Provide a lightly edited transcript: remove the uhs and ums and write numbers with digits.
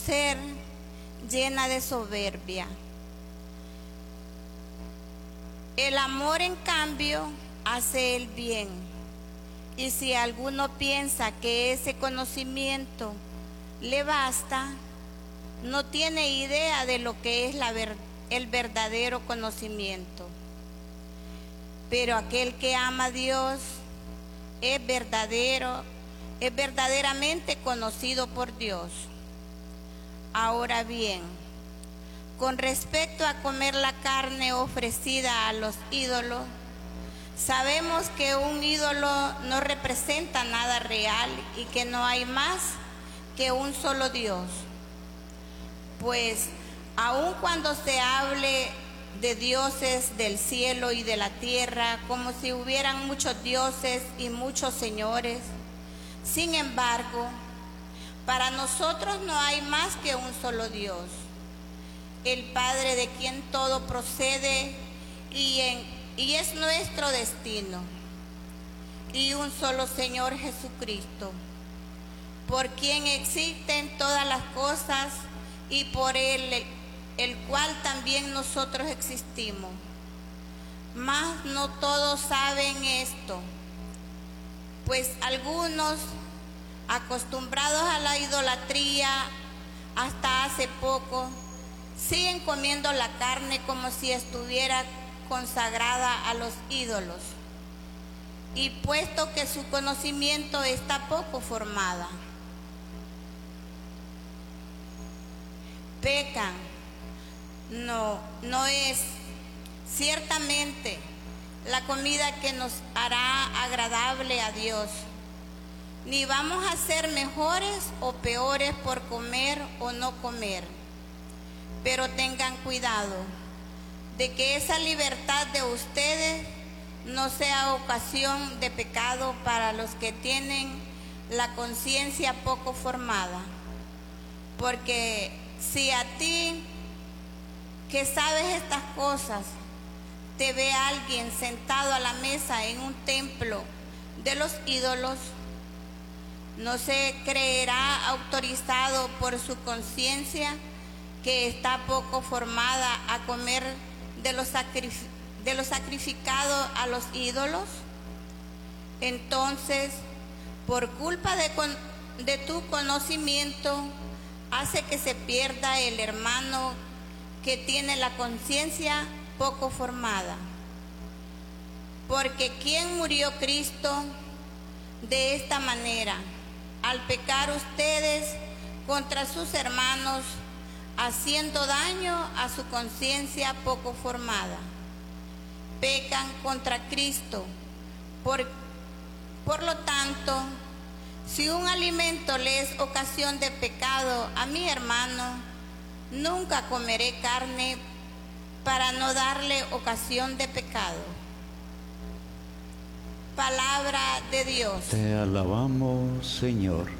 ser llena de soberbia. El amor, en cambio, hace el bien. Y si alguno piensa que ese conocimiento le basta, no tiene idea de lo que es el verdadero conocimiento. Pero aquel que ama a Dios es verdaderamente conocido por Dios. Ahora bien, con respecto a comer la carne ofrecida a los ídolos, sabemos que un ídolo no representa nada real y que no hay más que un solo Dios. Pues aun cuando se hable de dioses del cielo y de la tierra, como si hubieran muchos dioses y muchos señores, sin embargo, para nosotros no hay más que un solo Dios, el Padre, de quien todo procede y es nuestro destino, y un solo Señor Jesucristo, por quien existen todas las cosas y por Él, el cual también nosotros existimos. Mas no todos saben esto, pues algunos, acostumbrados a la idolatría hasta hace poco, siguen comiendo la carne como si estuviera consagrada a los ídolos, y puesto que su conocimiento está poco formada, pecan. No es ciertamente la comida que nos hará agradable a Dios, ni vamos a ser mejores o peores por comer o no comer. Pero tengan cuidado de que esa libertad de ustedes no sea ocasión de pecado para los que tienen la conciencia poco formada. Porque si a ti, que sabes estas cosas, te ve alguien sentado a la mesa en un templo de los ídolos, ¿no se creerá autorizado por su conciencia, que está poco formada, a comer de lo sacrificado a los ídolos? Entonces, por culpa de tu conocimiento, hace que se pierda el hermano que tiene la conciencia poco formada. Porque ¿quién murió Cristo de esta manera? Al pecar ustedes contra sus hermanos, haciendo daño a su conciencia poco formada. Pecan contra Cristo. Por lo tanto, si un alimento le es ocasión de pecado a mi hermano, nunca comeré carne para no darle ocasión de pecado. Palabra de Dios. Te alabamos, Señor.